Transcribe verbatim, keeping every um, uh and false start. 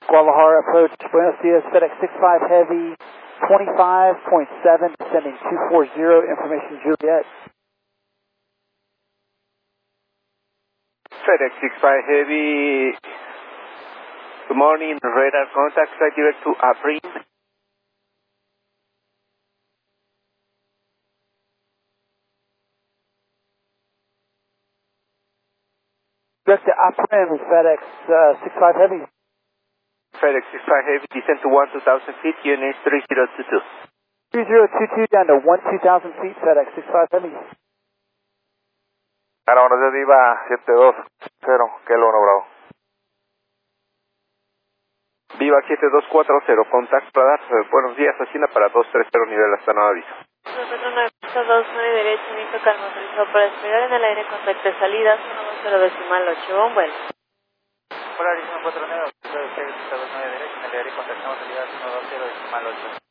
Guadalajara approach, Buenos Dias, FedEx six five Heavy, twenty-five point seven, descending two four zero, information Juliet. FedEx six five Heavy, good morning, radar contact, flight direct to Aprim. Direct to Aprim, FedEx uh, six five Heavy. FedEx six five Heavy, descend to one two thousand feet, U N H three zero two two. three zero two two down to one two thousand feet, FedEx six five Heavy. Ahora, buenos días, Viva siete dos cero, Kilo uno Bravo. Viva siete dos cuatro cero, contact radar, buenos días, Hacienda para dos tres cero, nivel hasta nuevo aviso. Kilómetro nueve dos nueve derecho, viento calmo, autorizado para despegar en el aire, contacto de salidas, uno dos cero decimal ocho, un vuelo. Polaris uno cuatro nueve, autorizado de dos nueve derecho, en el aire, contactamos salidas uno dos cero decimal ocho.